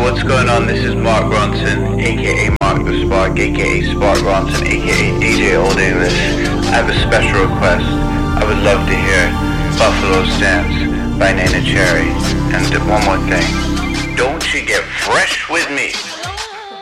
what's going on? This is Mark Ronson, aka Mark the Spark, aka Spark Ronson, aka DJ Old English. I have a special request. I would love to hear Buffalo Stance by Nana Cherry. And one more thing. Don't you get fresh with me.